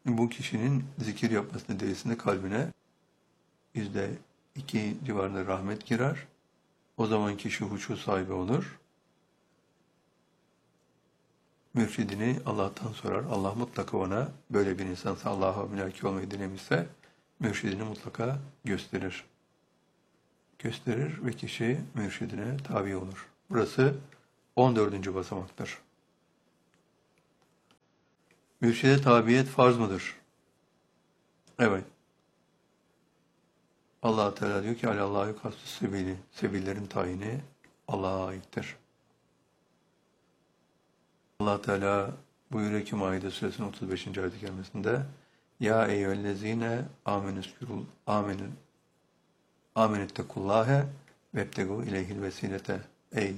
bu kişinin zikir yapması neticesinde kalbine %2 civarında rahmet girer. O zaman kişi huşu sahibi olur. Mürşidini Allah'tan sorar. Allah mutlaka ona, böyle bir insansa, Allah'a mülaki olmayı dilemişse, mürşidini mutlaka gösterir. Gösterir ve kişi mürşidine tabi olur. Burası 14. basamaktır. Mürşide tabiyet farz mıdır? Evet. Allah Teala diyor ki Alâllâhu yukassus sebîli. Sebillerin tayini Allah'a aittir. Allah Teala buyuruyor ki Maide suresinin 35. ayet-i kerimesinde Ya eyyühellezîne amenüttekullâhe vebtegû ileyhil vesilete. Ey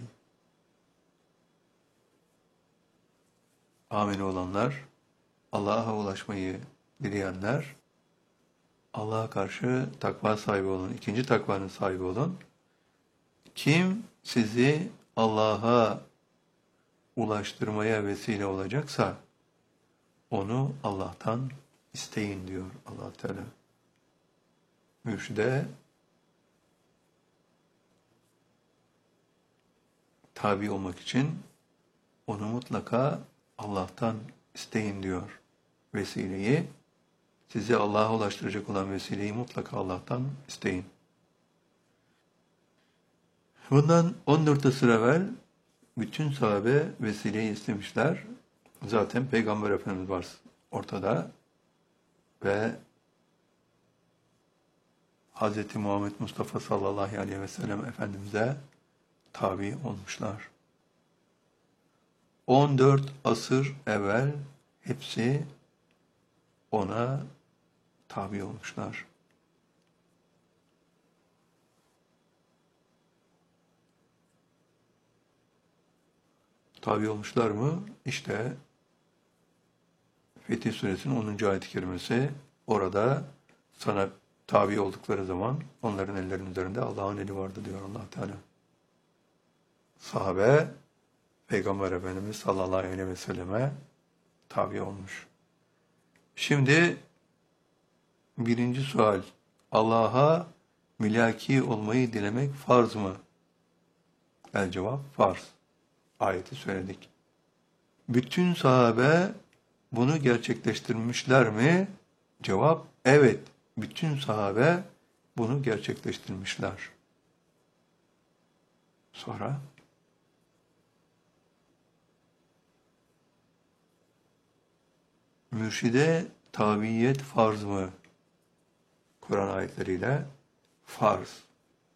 amin olanlar, Allah'a ulaşmayı dileyenler, Allah'a karşı takva sahibi olun, ikinci takvanın sahibi olun. Kim sizi Allah'a ulaştırmaya vesile olacaksa, onu Allah'tan isteyin diyor Allah Teala. Mürşide tabi olmak için onu mutlaka Allah'tan isteyin diyor vesileyi. Sizi Allah'a ulaştıracak olan vesileyi mutlaka Allah'tan isteyin. Bundan 14 asır evvel bütün sahabe vesileyi istemişler. Zaten Peygamber Efendimiz var ortada ve Hz. Muhammed Mustafa sallallahu aleyhi ve sellem Efendimiz'e tabi olmuşlar. 14 asır evvel hepsi ona tabi olmuşlar. Tabi olmuşlar mı? İşte Fetih Suresinin 10. ayet-i kerimesi orada sana tabi oldukları zaman onların ellerinin üzerinde Allah'ın eli vardı diyor Allah Teala. Sahabe Peygamber Efendimiz sallallahu aleyhi ve selleme tabi olmuş. Şimdi birinci sual. Allah'a mülaki olmayı dilemek farz mı? El cevap farz. Ayeti söyledik. Bütün sahabe bunu gerçekleştirmişler mi? Cevap evet. Bütün sahabe bunu gerçekleştirmişler. Sonra mürşide tabiyet farz mı? Kur'an ayetleriyle farz.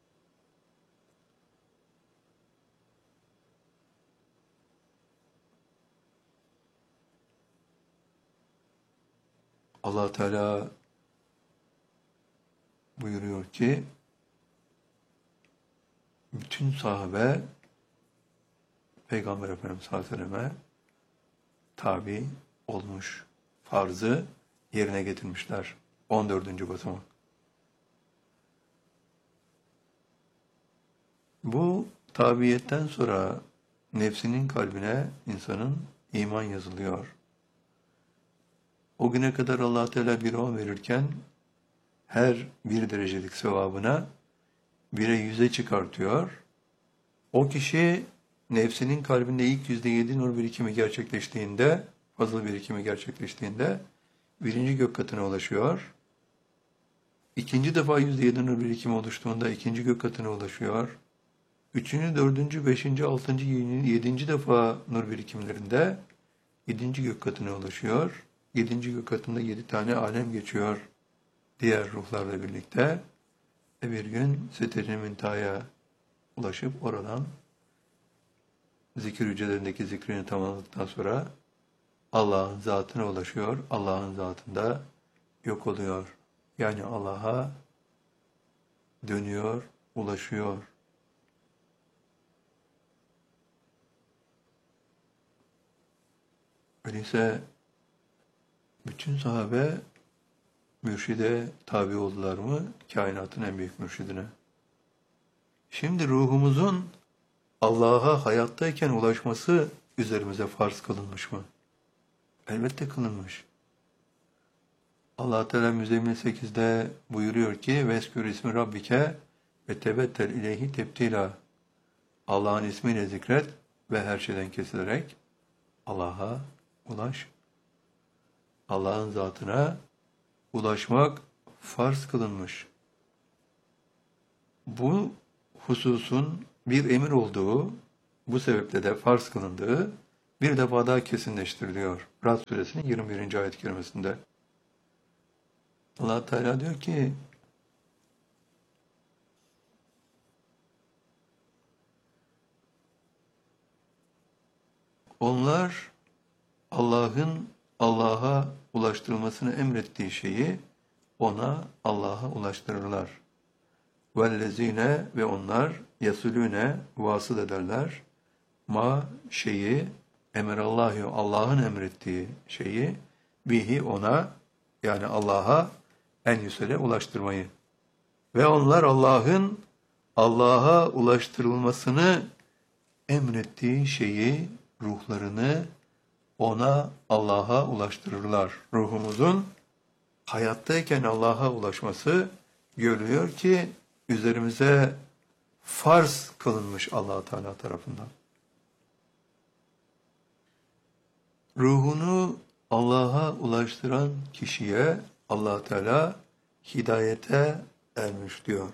Allah Teala buyuruyor ki bütün sahabe Peygamber Efendimiz sallallahu aleyhi ve selleme tabi olmuş. Farzı yerine getirmişler. 14. basamak. Bu tabiyetten sonra nefsinin kalbine insanın iman yazılıyor. O güne kadar Allah Teala bir 10 verirken her bir derecelik sevabına 1'e 100'e çıkartıyor. O kişi nefsinin kalbinde ilk %7 nur birikimi gerçekleştiğinde, fazıl birikimi gerçekleştiğinde birinci gök katına ulaşıyor. İkinci defa %7 nur birikimi oluştuğunda ikinci gök katına ulaşıyor. Üçüncü, dördüncü, beşinci, altıncı, yedinci defa nur birikimlerinde yedinci gök katına ulaşıyor. Yedinci gök katında 7 tane alem geçiyor diğer ruhlarla birlikte. Bir gün Sidratul Münteha'ya ulaşıp oradan zikir hücrelerindeki zikrini tamamladıktan sonra Allah'ın zatına ulaşıyor. Allah'ın zatında yok oluyor. Yani Allah'a dönüyor, ulaşıyor. Öyleyse bütün sahabe mürşide tabi oldular mı? Kainatın en büyük mürşidine. Şimdi ruhumuzun Allah'a hayattayken ulaşması üzerimize farz kılınmış mı? Elbette kılınmış. Allah Teala Müzzemmil 8'de buyuruyor ki Veskür ismi Rabbike ve tebettel ileyhi tebtila. Allah'ın ismiyle zikret ve her şeyden kesilerek Allah'a ulaş. Allah'ın zatına ulaşmak farz kılınmış. Bu hususun bir emir olduğu, bu sebeple de farz kılındığı bir defa daha kesinleştiriliyor. Rad suresinin 21. ayet-i kerimesinde. Allah Teala diyor ki onlar Allah'ın Allah'a ulaştırılmasını emrettiği şeyi ona Allah'a ulaştırırlar. Vellezine ve onlar yasulüne vasıl ederler. Ma şeyi emerallahu Allah'ın emrettiği şeyi bihi ona yani Allah'a en yüsele ulaştırmayı. Ve onlar Allah'ın Allah'a ulaştırılmasını emrettiği şeyi, ruhlarını ona Allah'a ulaştırırlar. Ruhumuzun hayattayken Allah'a ulaşması görülüyor ki üzerimize farz kılınmış Allah Teala tarafından. Ruhunu Allah'a ulaştıran kişiye Allah Teala hidayete ermiş diyor.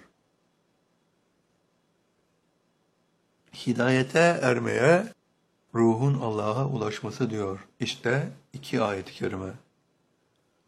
Hidayete ermeye ruhun Allah'a ulaşması diyor. İşte 2 ayet-i kerime.